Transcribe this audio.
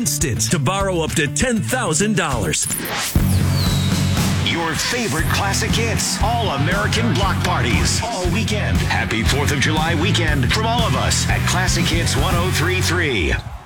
instant to borrow up to $10,000. Your favorite classic hits, all American block parties, all weekend. Happy 4th of July weekend from all of us at Classic Hits 103.3.